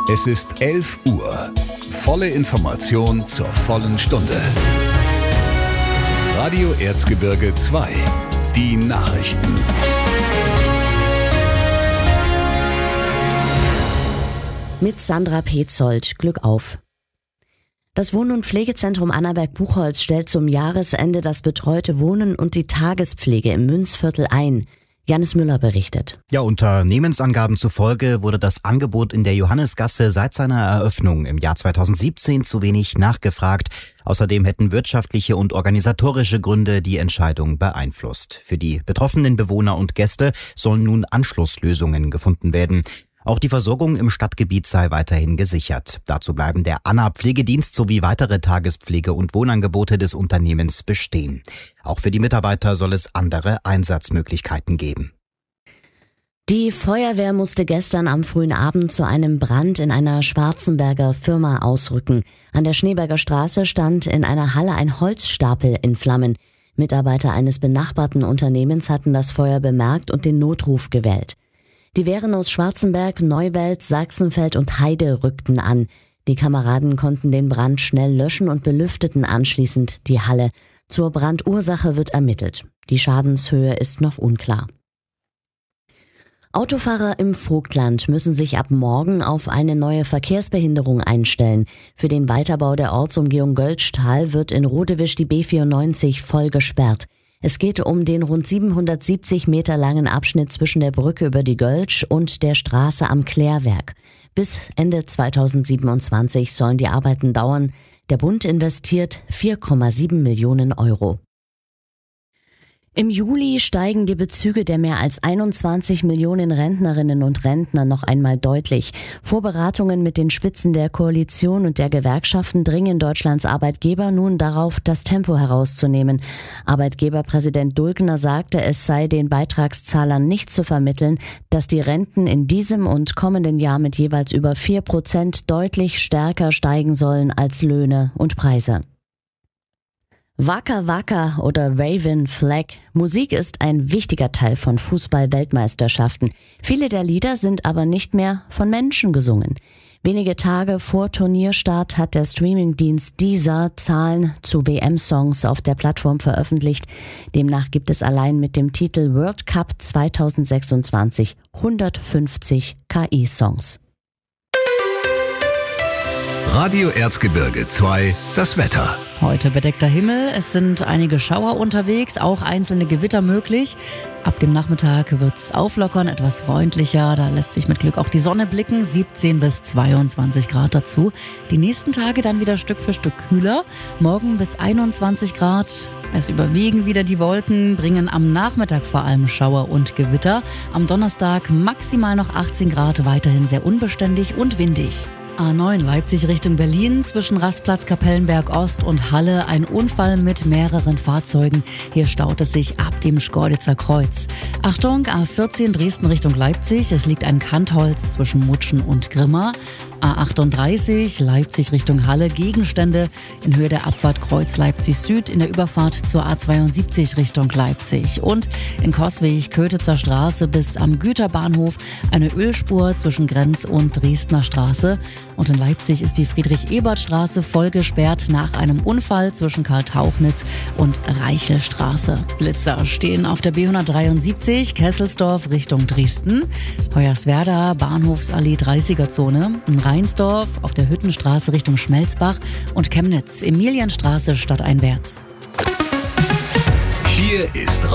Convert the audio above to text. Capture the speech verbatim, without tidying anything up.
Es ist elf Uhr. Volle Information zur vollen Stunde. Radio Erzgebirge zwei. Die Nachrichten. Mit Sandra Petzold. Glück auf. Das Wohn- und Pflegezentrum Annaberg-Buchholz stellt zum Jahresende das betreute Wohnen und die Tagespflege im Münzviertel ein. Janis Müller berichtet. Ja, Unternehmensangaben zufolge wurde das Angebot in der Johannesgasse seit seiner Eröffnung im Jahr zweitausendsiebzehn zu wenig nachgefragt. Außerdem hätten wirtschaftliche und organisatorische Gründe die Entscheidung beeinflusst. Für die betroffenen Bewohner und Gäste sollen nun Anschlusslösungen gefunden werden. Auch die Versorgung im Stadtgebiet sei weiterhin gesichert. Dazu bleiben der Anna-Pflegedienst sowie weitere Tagespflege- und Wohnangebote des Unternehmens bestehen. Auch für die Mitarbeiter soll es andere Einsatzmöglichkeiten geben. Die Feuerwehr musste gestern am frühen Abend zu einem Brand in einer Schwarzenberger Firma ausrücken. An der Schneeberger Straße stand in einer Halle ein Holzstapel in Flammen. Mitarbeiter eines benachbarten Unternehmens hatten das Feuer bemerkt und den Notruf gewählt. Die Wehren aus Schwarzenberg, Neuwelt, Sachsenfeld und Heide rückten an. Die Kameraden konnten den Brand schnell löschen und belüfteten anschließend die Halle. Zur Brandursache wird ermittelt. Die Schadenshöhe ist noch unklar. Autofahrer im Vogtland müssen sich ab morgen auf eine neue Verkehrsbehinderung einstellen. Für den Weiterbau der Ortsumgehung Göltzschtal wird in Rodewisch die B vierundneunzig voll gesperrt. Es geht um den rund siebenhundertsiebzig Meter langen Abschnitt zwischen der Brücke über die Göltsch und der Straße am Klärwerk. Bis Ende zweitausendsiebenundzwanzig sollen die Arbeiten dauern. Der Bund investiert vier Komma sieben Millionen Euro. Im Juli steigen die Bezüge der mehr als einundzwanzig Millionen Rentnerinnen und Rentner noch einmal deutlich. Vorberatungen mit den Spitzen der Koalition und der Gewerkschaften dringen Deutschlands Arbeitgeber nun darauf, das Tempo herauszunehmen. Arbeitgeberpräsident Dulkner sagte, es sei den Beitragszahlern nicht zu vermitteln, dass die Renten in diesem und kommenden Jahr mit jeweils über vier Prozent deutlich stärker steigen sollen als Löhne und Preise. Waka Waka oder Raven Flag. Musik ist ein wichtiger Teil von Fußball-Weltmeisterschaften. Viele der Lieder sind aber nicht mehr von Menschen gesungen. Wenige Tage vor Turnierstart hat der Streamingdienst Deezer Zahlen zu W M-Songs auf der Plattform veröffentlicht. Demnach gibt es allein mit dem Titel World Cup zweitausendsechsundzwanzig hundertfünfzig K I-Songs. Radio Erzgebirge zwei. Das Wetter. Heute bedeckter Himmel, es sind einige Schauer unterwegs, auch einzelne Gewitter möglich. Ab dem Nachmittag wird's auflockern, etwas freundlicher, da lässt sich mit Glück auch die Sonne blicken, siebzehn bis zweiundzwanzig Grad dazu. Die nächsten Tage dann wieder Stück für Stück kühler, morgen bis einundzwanzig Grad. Es überwiegen wieder die Wolken, bringen am Nachmittag vor allem Schauer und Gewitter. Am Donnerstag maximal noch achtzehn Grad, weiterhin sehr unbeständig und windig. A neun Leipzig Richtung Berlin, zwischen Rastplatz Kapellenberg Ost und Halle ein Unfall mit mehreren Fahrzeugen. Hier staut es sich ab dem Schkeuditzer Kreuz. Achtung, A vierzehn Dresden Richtung Leipzig, es liegt ein Kantholz zwischen Mutschen und Grimma. A achtunddreißig Leipzig Richtung Halle, Gegenstände in Höhe der Abfahrt Kreuz Leipzig Süd in der Überfahrt zur A zweiundsiebzig Richtung Leipzig. Und in Coswig, Kötitzer Straße bis am Güterbahnhof eine Ölspur zwischen Grenz und Dresdner Straße. Und in Leipzig ist die Friedrich-Ebert-Straße voll gesperrt nach einem Unfall zwischen Karl-Tauchnitz und Reichelstraße. Blitzer stehen auf der B hundertdreiundsiebzig Kesselsdorf Richtung Dresden, Hoyerswerda Bahnhofsallee dreißiger Zone, in Rheinsdorf auf der Hüttenstraße Richtung Schmelzbach und Chemnitz Emilienstraße stadteinwärts. Hier ist